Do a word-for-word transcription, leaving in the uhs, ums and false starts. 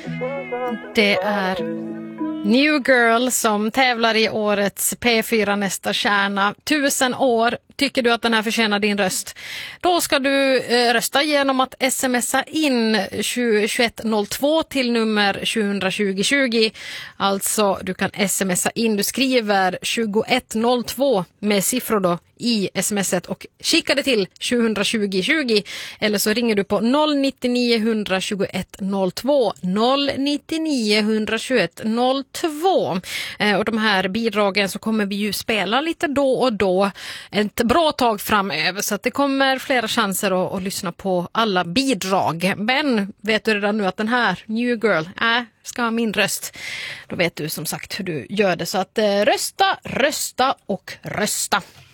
Det är New Girl som tävlar i årets P fyra Nästa stjärna. Tusen år. Tycker du att den här förtjänar din röst? Då ska du eh, rösta genom att smsa in tjugoett noll två till nummer tjugo tjugo. Alltså du kan smsa in, du skriver tjugoett noll två med siffror då i smset och skicka det till tjugo tjugo tjugo. Eller så ringer du på noll nio nio ett ett två ett noll två noll nio nio ett ett två ett noll två. Eh, och de här bidragen så kommer vi ju spela lite då och då ett bra tag framöver, så att det kommer flera chanser att, att lyssna på alla bidrag. Men vet du redan nu att den här New Girl äh, ska ha min röst, då vet du som sagt hur du gör det. Så att eh, rösta, rösta och rösta.